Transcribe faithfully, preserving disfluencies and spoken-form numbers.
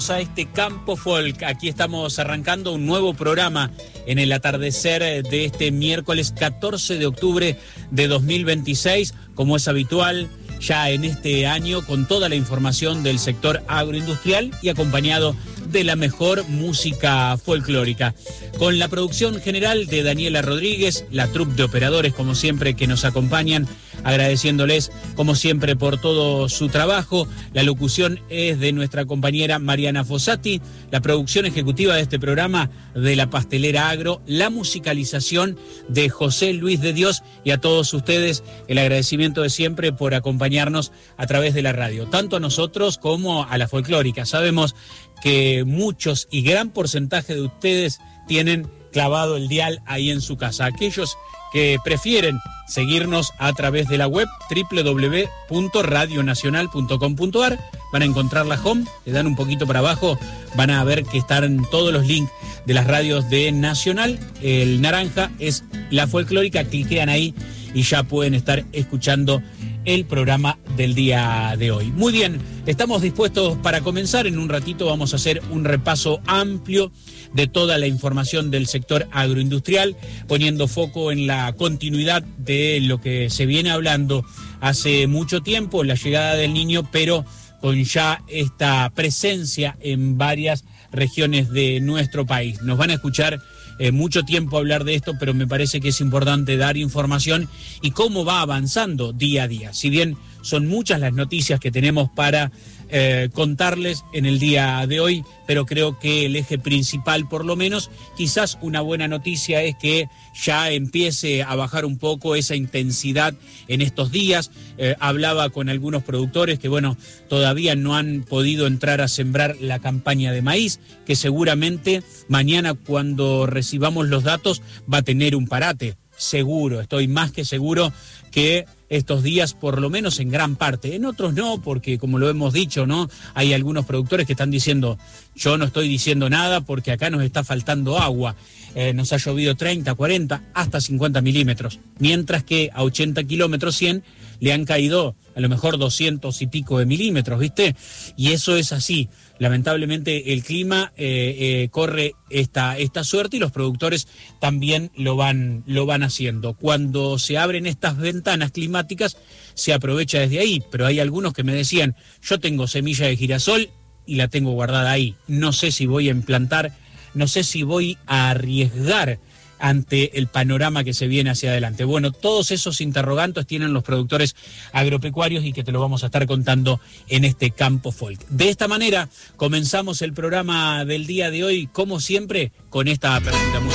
A este Campo Folk. Aquí estamos arrancando un nuevo programa en el atardecer de este miércoles catorce de octubre de dos mil veintiséis, como es habitual ya en este año, con toda la información del sector agroindustrial y acompañado de la mejor música folclórica. Con la producción general de Daniela Rodríguez, la troupe de operadores, como siempre, que nos acompañan, agradeciéndoles, como siempre, por todo su trabajo. La locución es de nuestra compañera Mariana Fossati, la producción ejecutiva de este programa de La Pastelera Agro, la musicalización de José Luis de Dios, y a todos ustedes el agradecimiento de siempre por acompañarnos a través de la radio, tanto a nosotros como a la folclórica. Sabemos que muchos y gran porcentaje de ustedes tienen clavado el dial ahí en su casa. Aquellos que prefieren seguirnos a través de la web doble u doble u doble u punto radio nacional punto com punto a r, van a encontrar la home, le dan un poquito para abajo, van a ver que están todos los links de las radios de Nacional. El naranja es la folclórica, cliquean ahí y ya pueden estar escuchando el programa del día de hoy. Muy bien, estamos dispuestos para comenzar. En un ratito vamos a hacer un repaso amplio de toda la información del sector agroindustrial, poniendo foco en la continuidad de lo que se viene hablando hace mucho tiempo, la llegada del Niño, pero con ya esta presencia en varias regiones de nuestro país. Nos van a escuchar Eh, mucho tiempo hablar de esto, pero me parece que es importante dar información y cómo va avanzando día a día. Si bien son muchas las noticias que tenemos para eh, contarles en el día de hoy, pero creo que el eje principal, por lo menos, quizás una buena noticia es que ya empiece a bajar un poco esa intensidad en estos días. Eh, hablaba con algunos productores que, bueno, todavía no han podido entrar a sembrar la campaña de maíz, que seguramente mañana, cuando recibamos los datos, va a tener un parate. Seguro, estoy más que seguro que estos días, por lo menos en gran parte. En otros no, porque como lo hemos dicho, ¿no? Hay algunos productores que están diciendo, yo no estoy diciendo nada porque acá nos está faltando agua. Eh, nos ha llovido treinta, cuarenta, hasta cincuenta milímetros. Mientras que a ochenta kilómetros, cien, le han caído a lo mejor doscientos y pico de milímetros, ¿viste? Y eso es así. Lamentablemente el clima eh, eh, corre esta, esta suerte y los productores también lo van, lo van haciendo. Cuando se abren estas ventanas climáticas se aprovecha desde ahí, pero hay algunos que me decían, yo tengo semilla de girasol y la tengo guardada ahí. No sé si voy a implantar, no sé si voy a arriesgar ante el panorama que se viene hacia adelante. Bueno, todos esos interrogantes tienen los productores agropecuarios y que te lo vamos a estar contando en este Campo Folk. De esta manera comenzamos el programa del día de hoy, como siempre, con esta apertura musical.